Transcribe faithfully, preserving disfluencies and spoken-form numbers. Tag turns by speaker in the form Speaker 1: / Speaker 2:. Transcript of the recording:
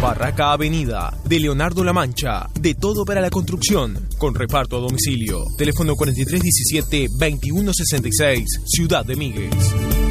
Speaker 1: Barraca Avenida, de Leonardo La Mancha, de todo para la construcción, con reparto a domicilio. Teléfono cuarenta y tres diecisiete veintiuno sesenta y seis, Ciudad de Migues.